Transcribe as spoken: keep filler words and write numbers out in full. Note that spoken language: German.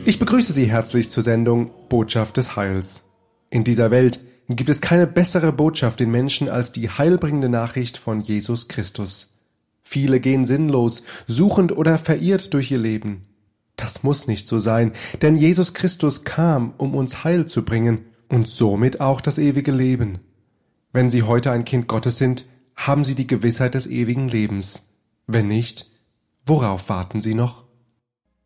Ich begrüße Sie herzlich zur Sendung Botschaft des Heils. In dieser Welt gibt es keine bessere Botschaft den Menschen als die heilbringende Nachricht von Jesus Christus. Viele gehen sinnlos, suchend oder verirrt durch ihr Leben. Das muss nicht so sein, denn Jesus Christus kam, um uns Heil zu bringen und somit auch das ewige Leben. Wenn Sie heute ein Kind Gottes sind, haben Sie die Gewissheit des ewigen Lebens. Wenn nicht, worauf warten Sie noch?